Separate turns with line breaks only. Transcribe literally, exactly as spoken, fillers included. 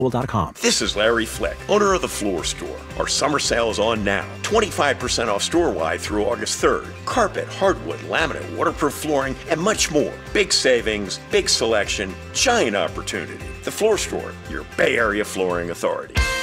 dot com.
This is Larry Flick, owner of The Floor Store. Our summer sale is on now. twenty-five percent off store-wide through August third. Carpet, hardwood, laminate, waterproof flooring, and much more. Big savings, big selection, giant opportunity. The Floor Store, your Bay Area flooring authority.